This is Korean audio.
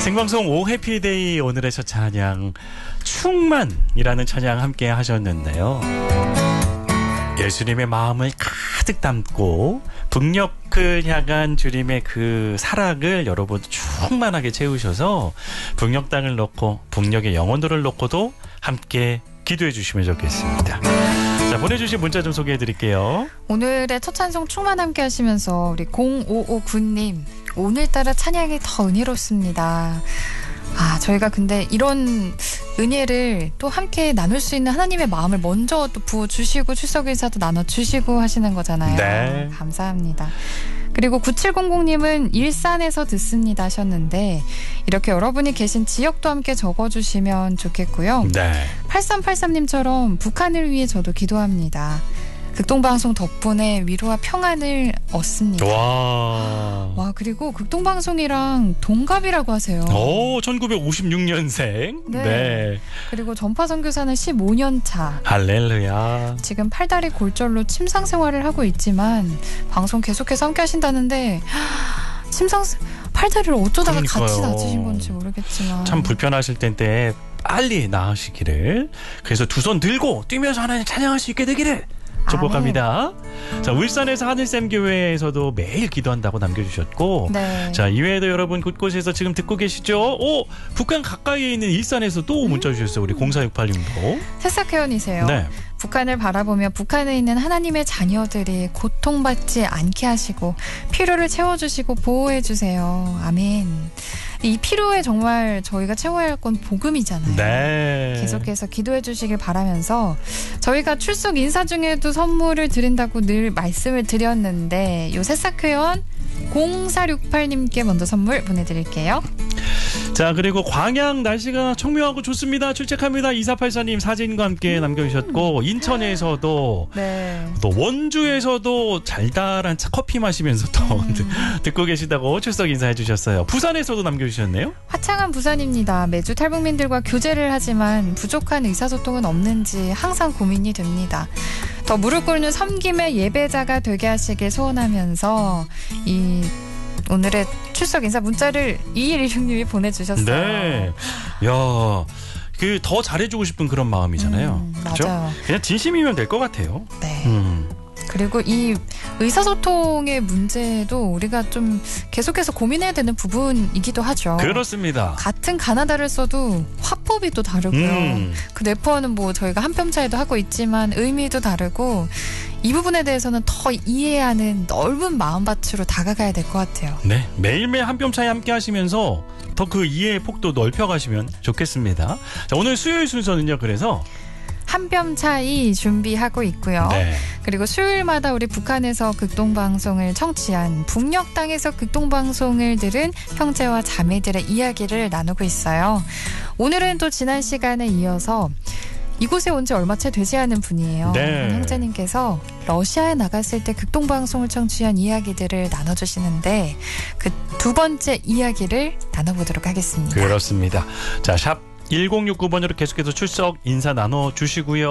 생방송 오 해피데이 오늘의 첫 찬양 충만이라는 찬양 함께 하셨는데요. 예수님의 마음을 가득 담고 북녘을 향한 주님의 그 사랑을 여러분 충만하게 채우셔서 북녘 땅을 놓고 북녘의 영혼들을 놓고도 함께 기도해 주시면 좋겠습니다. 자, 보내주신 문자 좀 소개해 드릴게요. 오늘의 첫 찬송 충만 함께 하시면서 우리 0559님, 오늘따라 찬양이 더 은혜롭습니다. 저희가 근데 이런 은혜를 또 함께 나눌 수 있는 하나님의 마음을 먼저 또 부어주시고 출석 인사도 나눠주시고 하시는 거잖아요. 네. 감사합니다. 그리고 9700님은 일산에서 듣습니다 하셨는데 이렇게 여러분이 계신 지역도 함께 적어주시면 좋겠고요. 네. 8383님처럼 북한을 위해 저도 기도합니다. 극동방송 덕분에 위로와 평안을 얻습니다. 와, 그리고 극동방송이랑 동갑이라고 하세요. 1956년생. 네. 그리고 전파 선교사는 15년 차. 할렐루야. 지금 팔다리 골절로 침상 생활을 하고 있지만 방송 계속해서 함께 하신다는데 팔다리를 어쩌다가 그러니까요. 같이 다치신 건지 모르겠지만 참 불편하실 텐데 빨리 나으시기를, 그래서 두 손 들고 뛰면서 하나님 찬양할 수 있게 되기를 축복합니다. 자, 울산에서 하늘샘 교회에서도 매일 기도한다고 남겨주셨고, 네. 자, 이외에도 여러분 곳곳에서 지금 듣고 계시죠? 북한 가까이에 있는 일산에서 또 문자 주셨어요. 우리 0468님도. 새싹회원이세요. 네. 북한을 바라보며 북한에 있는 하나님의 자녀들이 고통받지 않게 하시고 필요를 채워주시고 보호해주세요. 아멘. 이 필요에 정말 저희가 채워야 할 건 복음이잖아요. 네. 계속해서 기도해 주시길 바라면서 저희가 출석 인사 중에도 선물을 드린다고 늘 말씀을 드렸는데 요 새싹회원 0468님께 먼저 선물 보내드릴게요. 자, 그리고 광양 날씨가 청명하고 좋습니다. 출첵합니다. 2484님 사진과 함께 남겨주셨고, 인천에서도 네. 또 원주에서도 달달한 커피 마시면서 또 듣고 계시다고 출석 인사해 주셨어요. 부산에서도 남겨주셨네요. 화창한 부산입니다. 매주 탈북민들과 교제를 하지만 부족한 의사소통은 없는지 항상 고민이 됩니다. 더 무릎 꿇는 섬김의 예배자가 되게 하시길 소원하면서 이 오늘의 출석 인사 문자를 2116님이 보내주셨어요. 네. 야, 더 잘해주고 싶은 그런 마음이잖아요. 그렇죠? 맞아요. 그냥 진심이면 될 것 같아요. 네. 그리고 이 의사소통의 문제도 우리가 좀 계속해서 고민해야 되는 부분이기도 하죠. 그렇습니다. 같은 가나다를 써도 화법이 또 다르고요. 그 네퍼는 뭐 저희가 한 뼘 차이도 하고 있지만 의미도 다르고 이 부분에 대해서는 더 이해하는 넓은 마음밭으로 다가가야 될 것 같아요. 네, 매일매일 한 뼘 차이 함께 하시면서 더 그 이해의 폭도 넓혀가시면 좋겠습니다. 자, 오늘 수요일 순서는요, 그래서 한 뼘 차이 준비하고 있고요. 네. 그리고 수요일마다 우리 북한에서 극동방송을 청취한 북녘 땅에서 극동방송을 들은 형제와 자매들의 이야기를 나누고 있어요. 오늘은 또 지난 시간에 이어서 이곳에 온 지 얼마 채 되지 않은 분이에요. 네. 형제님께서 러시아에 나갔을 때 극동방송을 청취한 이야기들을 나눠주시는데 그 두 번째 이야기를 나눠보도록 하겠습니다. 그렇습니다. 자, 샵 1069번으로 계속해서 출석 인사 나눠주시고요.